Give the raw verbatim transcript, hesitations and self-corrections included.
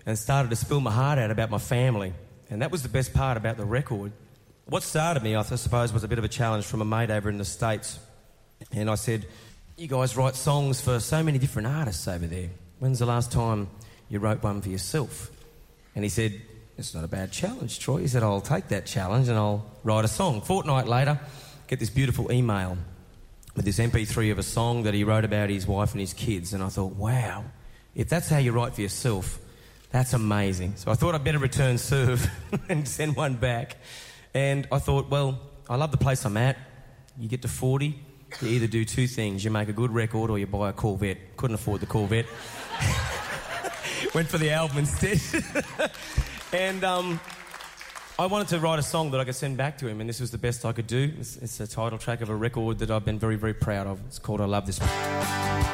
and started to spill my heart out about my family. And that was the best part about the record. What started me, I suppose, was a bit of a challenge from a mate over in the States. And I said, you guys write songs for so many different artists over there. When's the last time you wrote one for yourself? And he said, it's not a bad challenge, Troy. He said, I'll take that challenge and I'll write a song. Fortnight later, get this beautiful email with this M P three of a song that he wrote about his wife and his kids. And I thought, wow, if that's how you write for yourself, that's amazing. So I thought I'd better return serve and send one back. And I thought, well, I love the place I'm at. You get to forty, you either do two things. You make a good record or you buy a Corvette. Couldn't afford the Corvette. Went for the album instead. And um, I wanted to write a song that I could send back to him, and this was the best I could do. It's, it's a title track of a record that I've been very, very proud of. It's called I Love This.